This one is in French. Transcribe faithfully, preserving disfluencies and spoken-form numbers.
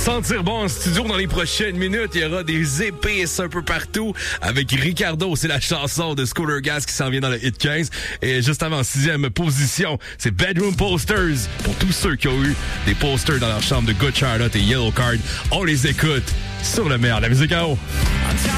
sentir bon en studio dans les prochaines minutes. Il y aura des épices un peu partout avec Ricardo. C'est la chanson de Scooter Gas qui s'en vient dans le Hit quinze. Et juste avant, sixième position, c'est Bedroom Posters. Pour tous ceux qui ont eu des posters dans leur chambre de Good Charlotte et Yellow Card, on les écoute sur le meilleur de la musique à eau.